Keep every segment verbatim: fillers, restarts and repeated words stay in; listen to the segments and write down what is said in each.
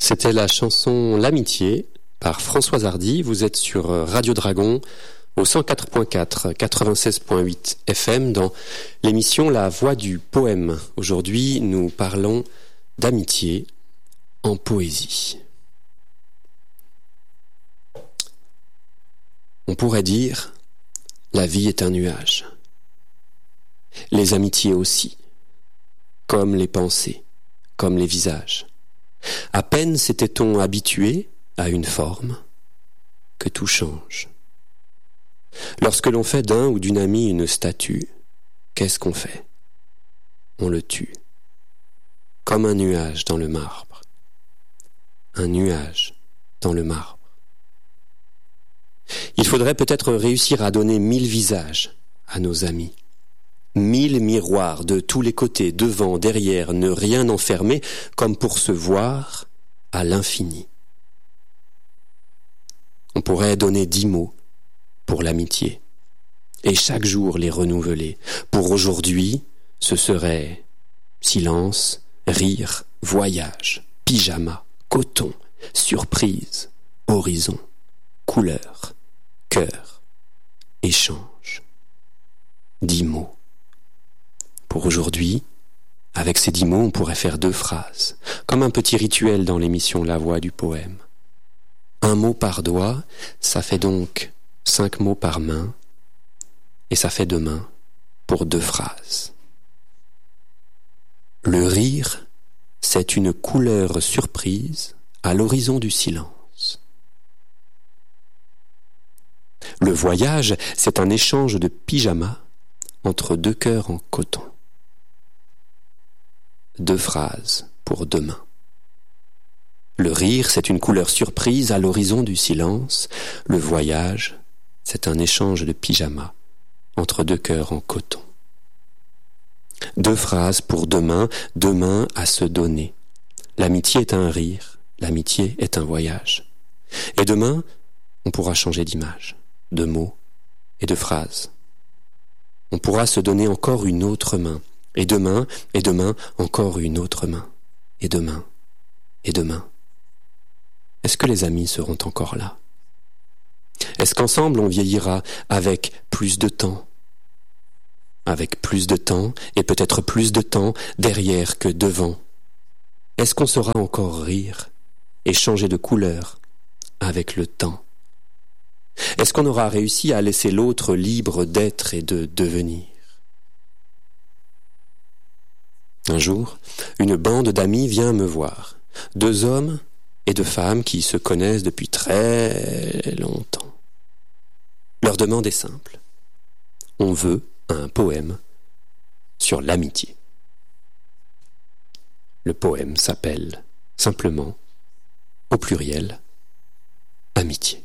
C'était la chanson L'Amitié par Françoise Hardy. Vous êtes sur Radio Dragon au cent quatre point quatre, quatre-vingt-seize point huit F M dans l'émission La Voix du Poème. Aujourd'hui, nous parlons d'amitié en poésie. On pourrait dire, la vie est un nuage. Les amitiés aussi, comme les pensées, comme les visages. À peine s'était-on habitué à une forme que tout change. Lorsque l'on fait d'un ou d'une amie une statue, qu'est-ce qu'on fait? On le tue, comme un nuage dans le marbre. Un nuage dans le marbre. Il faudrait peut-être réussir à donner mille visages à nos amis. Mille miroirs de tous les côtés, devant, derrière, ne rien enfermer, comme pour se voir à l'infini. On pourrait donner dix mots pour l'amitié, et chaque jour les renouveler. Pour aujourd'hui, ce serait silence, rire, voyage, pyjama, coton, surprise, horizon, couleur, cœur, échange. Dix mots. Pour aujourd'hui, avec ces dix mots, on pourrait faire deux phrases, comme un petit rituel dans l'émission La Voix du Poème. Un mot par doigt, ça fait donc cinq mots par main, et ça fait deux mains pour deux phrases. Le rire, c'est une couleur surprise à l'horizon du silence. Le voyage, c'est un échange de pyjama entre deux cœurs en coton. Deux phrases pour deux mains. Le rire, c'est une couleur surprise à l'horizon du silence. Le voyage, c'est un échange de pyjama entre deux cœurs en coton. Deux phrases pour deux mains, deux mains à se donner. L'amitié est un rire, l'amitié est un voyage. Et demain, on pourra changer d'image, de mots et de phrases. On pourra se donner encore une autre main. Et demain, et demain, encore une autre main. Et demain, et demain. Est-ce que les amis seront encore là? Est-ce qu'ensemble on vieillira avec plus de temps? Avec plus de temps, et peut-être plus de temps derrière que devant. Est-ce qu'on saura encore rire et changer de couleur avec le temps? Est-ce qu'on aura réussi à laisser l'autre libre d'être et de devenir? Un jour, une bande d'amis vient me voir. Deux hommes et deux femmes qui se connaissent depuis très longtemps. Leur demande est simple. On veut un poème sur l'amitié. Le poème s'appelle simplement, au pluriel, amitié.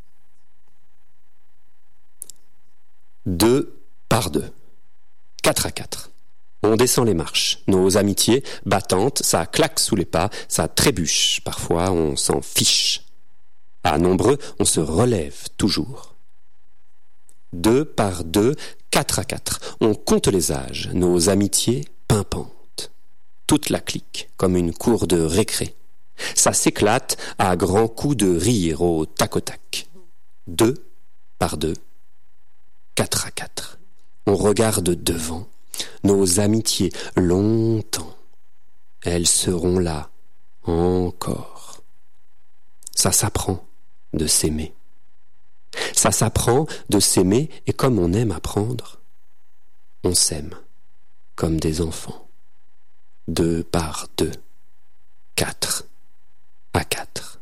Deux par deux, quatre à quatre. On descend les marches. Nos amitiés, battantes, ça claque sous les pas, ça trébuche. Parfois, on s'en fiche. À nombreux, on se relève toujours. Deux par deux, quatre à quatre. On compte les âges. Nos amitiés pimpantes. Toute la clique, comme une cour de récré. Ça s'éclate à grands coups de rire au tac au tac. Deux par deux, quatre à quatre. On regarde devant. Nos amitiés, longtemps, elles seront là, encore. Ça s'apprend de s'aimer. Ça s'apprend de s'aimer et comme on aime apprendre, on s'aime comme des enfants. Deux par deux, quatre à quatre.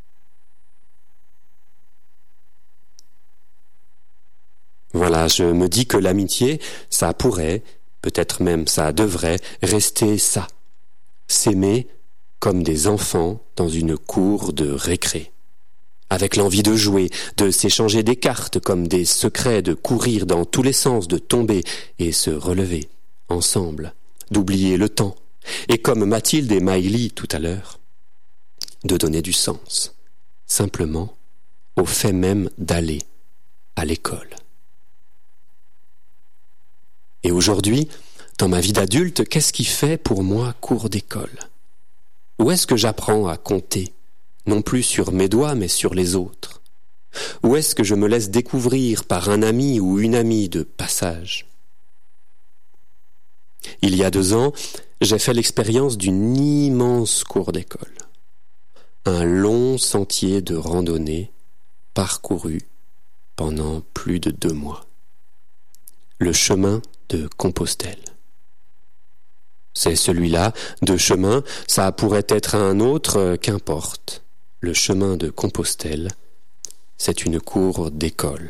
Voilà, je me dis que l'amitié, ça pourrait, peut-être même ça devrait, rester ça. S'aimer comme des enfants dans une cour de récré. Avec l'envie de jouer, de s'échanger des cartes comme des secrets, de courir dans tous les sens, de tomber et se relever, ensemble, d'oublier le temps. Et comme Mathilde et Maïli tout à l'heure, de donner du sens, simplement, au fait même d'aller à l'école. Et aujourd'hui, dans ma vie d'adulte, qu'est-ce qui fait pour moi cours d'école? Où est-ce que j'apprends à compter, non plus sur mes doigts, mais sur les autres? Où est-ce que je me laisse découvrir par un ami ou une amie de passage? Il y a deux ans, j'ai fait l'expérience d'une immense cour d'école. Un long sentier de randonnée parcouru pendant plus de deux mois. Le chemin de Compostelle. C'est celui-là, de chemin, ça pourrait être un autre, qu'importe. Le chemin de Compostelle, c'est une cour d'école.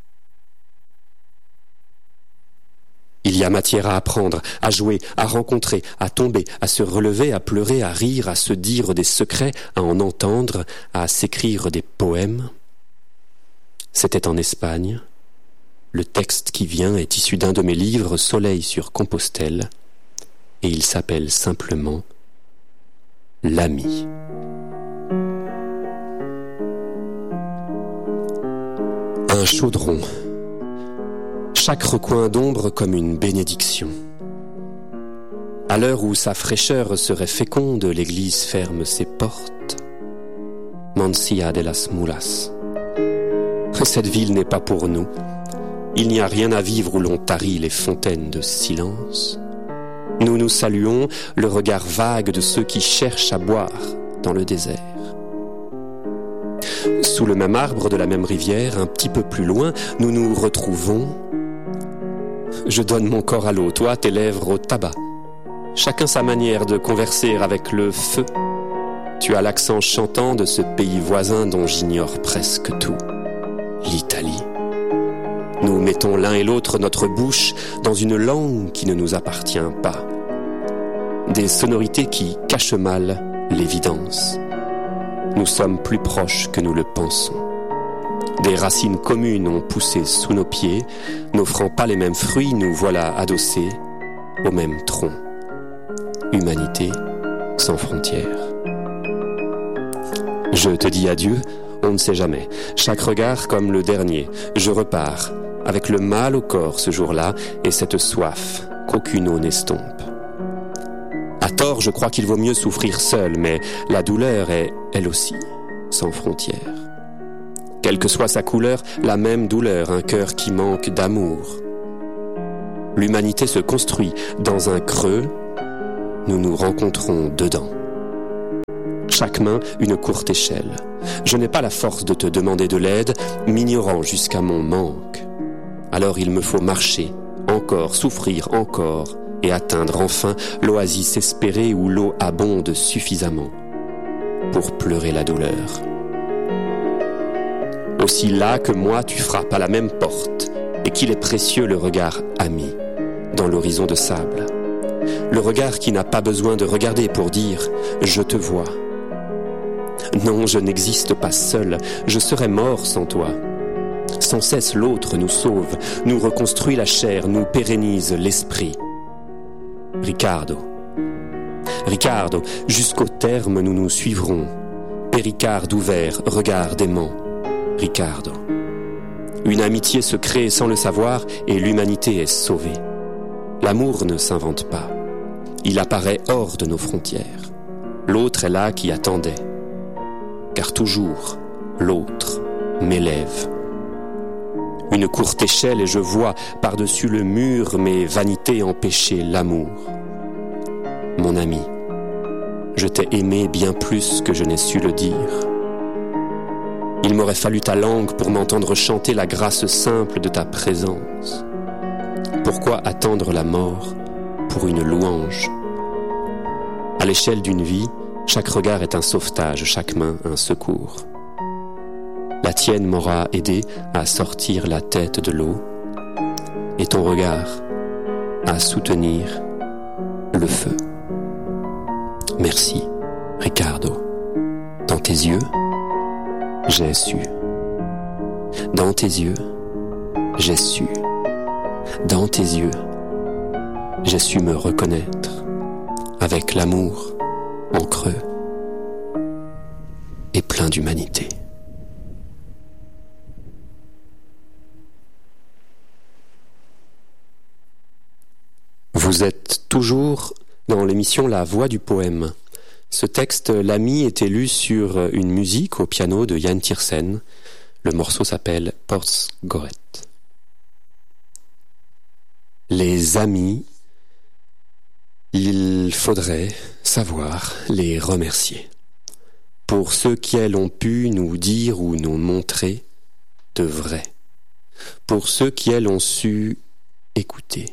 Il y a matière à apprendre, à jouer, à rencontrer, à tomber, à se relever, à pleurer, à rire, à se dire des secrets, à en entendre, à s'écrire des poèmes. C'était en Espagne. Le texte qui vient est issu d'un de mes livres, Soleil sur Compostelle, et il s'appelle simplement L'ami. Un chaudron. Chaque recoin d'ombre comme une bénédiction. À l'heure où sa fraîcheur serait féconde, l'église ferme ses portes. Mansilla de las Mulas. Cette ville n'est pas pour nous. Il n'y a rien à vivre où l'on tarit les fontaines de silence. Nous nous saluons, le regard vague de ceux qui cherchent à boire dans le désert. Sous le même arbre de la même rivière, un petit peu plus loin, nous nous retrouvons. Je donne mon corps à l'eau, toi tes lèvres au tabac. Chacun sa manière de converser avec le feu. Tu as l'accent chantant de ce pays voisin dont j'ignore presque tout. L'Italie. Nous mettons l'un et l'autre notre bouche dans une langue qui ne nous appartient pas. Des sonorités qui cachent mal l'évidence. Nous sommes plus proches que nous le pensons. Des racines communes ont poussé sous nos pieds, n'offrant pas les mêmes fruits, nous voilà adossés au même tronc. Humanité sans frontières. Je te dis adieu, on ne sait jamais. Chaque regard comme le dernier. Je repars, avec le mal au corps ce jour-là, et cette soif qu'aucune eau n'estompe. À tort, je crois qu'il vaut mieux souffrir seul, mais la douleur est, elle aussi, sans frontières. Quelle que soit sa couleur, la même douleur, un cœur qui manque d'amour. L'humanité se construit dans un creux, nous nous rencontrons dedans. Chaque main, une courte échelle. Je n'ai pas la force de te demander de l'aide, m'ignorant jusqu'à mon manque. Alors il me faut marcher, encore, souffrir encore, et atteindre enfin l'oasis espérée où l'eau abonde suffisamment pour pleurer la douleur. Aussi là que moi tu frappes à la même porte, et qu'il est précieux le regard ami dans l'horizon de sable. Le regard qui n'a pas besoin de regarder pour dire « je te vois ». Non, je n'existe pas seul, je serais mort sans toi. Sans cesse l'autre nous sauve, nous reconstruit la chair, nous pérennise l'esprit. Ricardo. Ricardo, jusqu'au terme nous nous suivrons. Péricarde ouvert, regard d'aimant. Ricardo. Une amitié se crée sans le savoir et l'humanité est sauvée. L'amour ne s'invente pas. Il apparaît hors de nos frontières. L'autre est là qui attendait. Car toujours, l'autre m'élève. Une courte échelle et je vois par-dessus le mur mes vanités empêcher l'amour. Mon ami, je t'ai aimé bien plus que je n'ai su le dire. Il m'aurait fallu ta langue pour m'entendre chanter la grâce simple de ta présence. Pourquoi attendre la mort pour une louange? À l'échelle d'une vie, chaque regard est un sauvetage, chaque main un secours. La tienne m'aura aidé à sortir la tête de l'eau et ton regard à soutenir le feu. Merci, Ricardo. Dans tes yeux, j'ai su. Dans tes yeux, j'ai su. Dans tes yeux, j'ai su me reconnaître avec l'amour en creux et plein d'humanité. Vous êtes toujours dans l'émission La Voix du Poème Ce texte, L'ami, est lu sur une musique au piano de Jan Tiersen. Le morceau s'appelle Porsgård. Les amis, il faudrait savoir les remercier pour ce qu'elles ont pu nous dire ou nous montrer de vrai, pour ceux qui elles ont su écouter.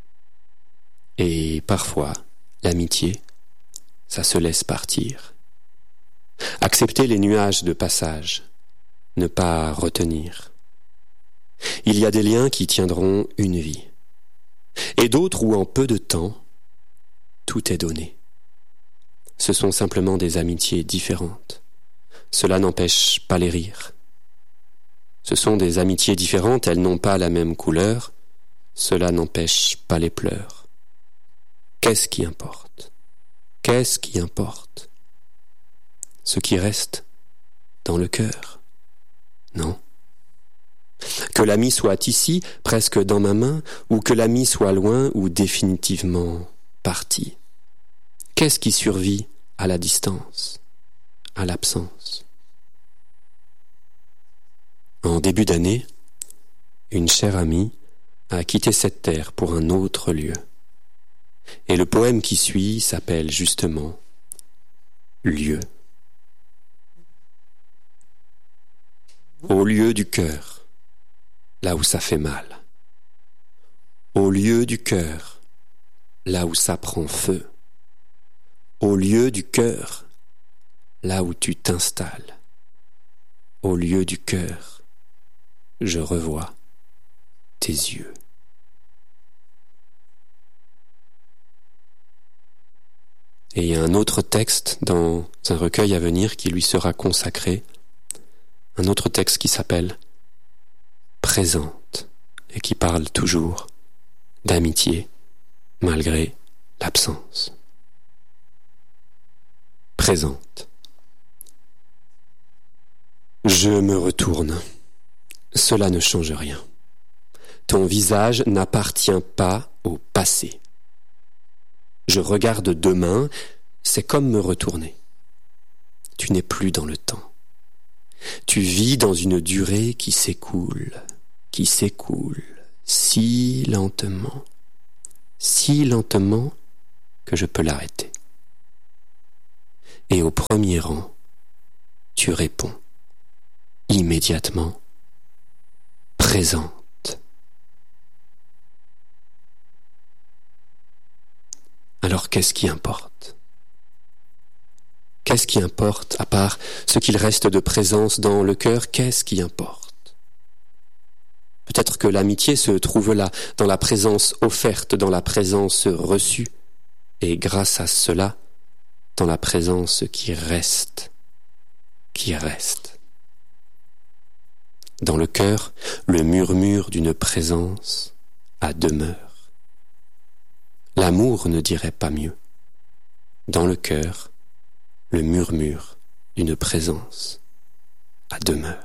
Et parfois, l'amitié, ça se laisse partir. Accepter les nuages de passage, ne pas retenir. Il y a des liens qui tiendront une vie, et d'autres où en peu de temps, tout est donné. Ce sont simplement des amitiés différentes. Cela n'empêche pas les rires. Ce sont des amitiés différentes, elles n'ont pas la même couleur, cela n'empêche pas les pleurs. Qu'est-ce qui importe ? Qu'est-ce qui importe ? Ce qui reste dans le cœur, non ? Que l'ami soit ici, presque dans ma main, ou que l'ami soit loin ou définitivement parti. Qu'est-ce qui survit à la distance, à l'absence ? En début d'année, une chère amie a quitté cette terre pour un autre lieu. Et le poème qui suit s'appelle justement « Lieu ». Au lieu du cœur, là où ça fait mal. Au lieu du cœur, là où ça prend feu. Au lieu du cœur, là où tu t'installes. Au lieu du cœur, je revois tes yeux. Et il y a un autre texte dans un recueil à venir qui lui sera consacré, un autre texte qui s'appelle « Présente » et qui parle toujours d'amitié malgré l'absence. Présente. Je me retourne. Cela ne change rien. Ton visage n'appartient pas au passé. Je regarde demain, c'est comme me retourner. Tu n'es plus dans le temps. Tu vis dans une durée qui s'écoule, qui s'écoule, si lentement, si lentement que je peux l'arrêter. Et au premier rang, tu réponds, immédiatement, présente. Alors qu'est-ce qui importe ? Qu'est-ce qui importe, à part ce qu'il reste de présence dans le cœur, qu'est-ce qui importe ? Peut-être que l'amitié se trouve là, dans la présence offerte, dans la présence reçue, et grâce à cela, dans la présence qui reste, qui reste. Dans le cœur, le murmure d'une présence à demeure. L'amour ne dirait pas mieux. Dans le cœur, le murmure d'une présence à demeure.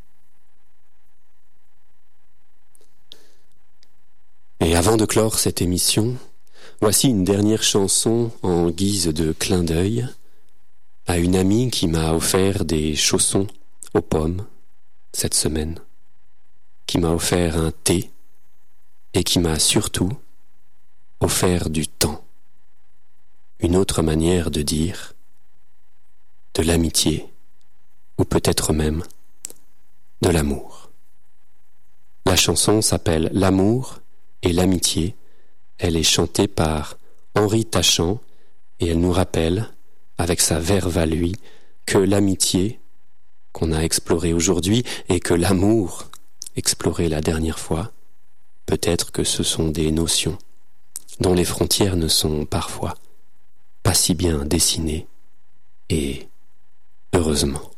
Et avant de clore cette émission, voici une dernière chanson en guise de clin d'œil à une amie qui m'a offert des chaussons aux pommes cette semaine, qui m'a offert un thé et qui m'a surtout offert du temps. Une autre manière de dire de l'amitié, ou peut-être même de l'amour. La chanson s'appelle « L'amour et l'amitié ». Elle est chantée par Henri Tachant et elle nous rappelle, avec sa verve à lui, que l'amitié qu'on a explorée aujourd'hui et que l'amour exploré la dernière fois, peut-être que ce sont des notions dont les frontières ne sont parfois pas si bien dessinées, et heureusement.